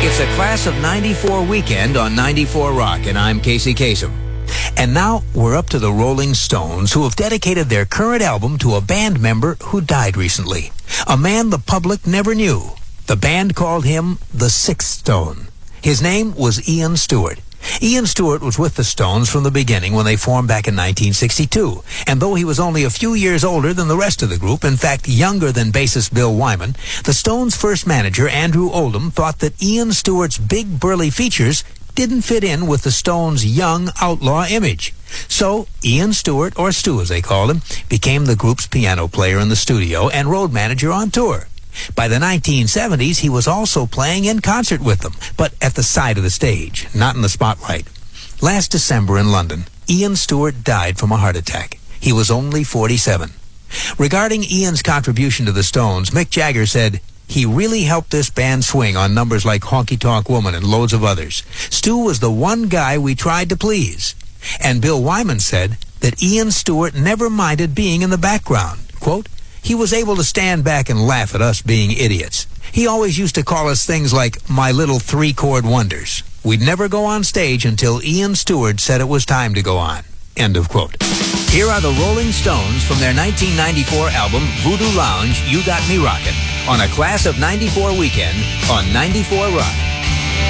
It's a Class of 94 weekend on 94 Rock, and I'm Casey Kasem. And now we're up to the Rolling Stones, who have dedicated their current album to a band member who died recently. A man the public never knew. The band called him the Sixth Stone. His name was Ian Stewart. Ian Stewart was with the Stones from the beginning when they formed back in 1962. And though he was only a few years older than the rest of the group, in fact younger than bassist Bill Wyman, the Stones' first manager, Andrew Oldham, thought that Ian Stewart's big burly features didn't fit in with the Stones' young outlaw image. So Ian Stewart, or Stu as they called him, became the group's piano player in the studio and road manager on tour. By the 1970s, he was also playing in concert with them, but at the side of the stage, not in the spotlight. Last December in London, Ian Stewart died from a heart attack. He was only 47. Regarding Ian's contribution to the Stones, Mick Jagger said, "He really helped this band swing on numbers like Honky Tonk Woman and loads of others. Stu was the one guy we tried to please." And Bill Wyman said that Ian Stewart never minded being in the background. Quote, "He was able to stand back and laugh at us being idiots. He always used to call us things like my little three-chord wonders. We'd never go on stage until Ian Stewart said it was time to go on." End of quote. Here are the Rolling Stones from their 1994 album Voodoo Lounge, You Got Me Rockin', on a Class of 94 weekend on 94 Rock.